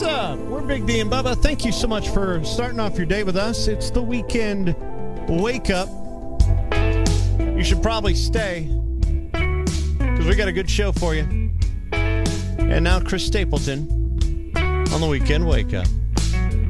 up? We're Big D and Bubba. Thank you so much for starting off your day with us. It's the weekend wake up. You should probably stay because we got a good show for you. And now Chris Stapleton on the weekend wake up.